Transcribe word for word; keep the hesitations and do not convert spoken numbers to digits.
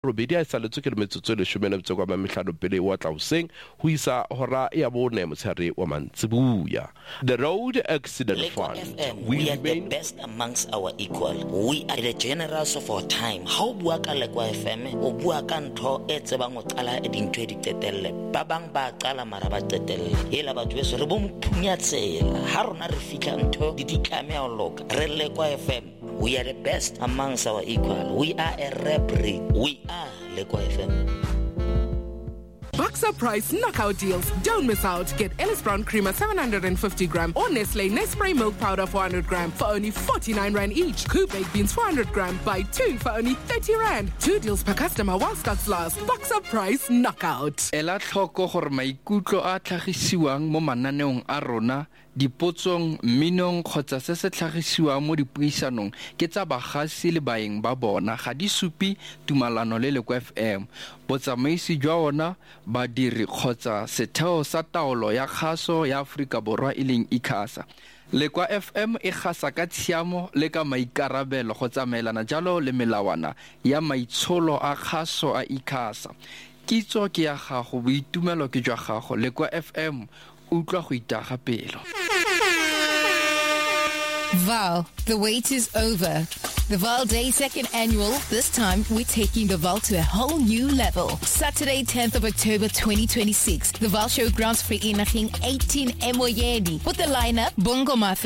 robedi a saletswe ke le metsotso le shome le metsotso kwa mamehlano pele wa tlauseng ho isa hora ya bone motshare wa mantsibuya. The Road Accident Fund. F M, we, we are the best amongst our equal. We are the generals of our time. How bua ka Lekwa F M o bua ka ntho e tsebang o qala e dintho di tetelle. Ba bang ba qala mara ba tetelle. Ela batho beso re bo mphunya tsela. Ha rona re fihla ntho di ditlame a loka. Re Lekwa F M. We are the best amongst our equal. We are a rap breed. We are Lekwa F M. Boxer Price knockout deals. Don't miss out. Get Ellis Brown Creamer seven hundred fifty gram or Nestle Nespray Milk Powder four hundred gram for only forty-nine rand each. Coop Baked Beans four hundred gram. Buy two for only thirty rand. Two deals per customer while stocks last. Boxer Price knockout. Ela tlhoko gore maikutlo a tlhagisiwang mo mananeong a rona dipotsong minong kgotsa se se tlhagisiwang mo dipuisanong ke tsa bagasi le baeng ba bona ga di supi tumalano le Lekwa F M. Botsamaisi jwa ona badiri kgotsa setheo sa taolo ya kgaso ya Afrika Borwa e leng ICASA. Lekwa F M e gasa ka tshiamo le ka maikarabelo go tsamaelana jalo le melawana ya maitsholo a kgaso a ICASA. Kitso ke ya gago boitumelo ke jwa gago. Lekwa F M utlwa go itaga pelo. Val, the wait is over. The Val Day second annual, this time we're taking the Val to a whole new level. Saturday, tenth of October twenty twenty-six, the Val Showgrounds Vereniging eighteen Emoyeni with the lineup Bongo Mafia.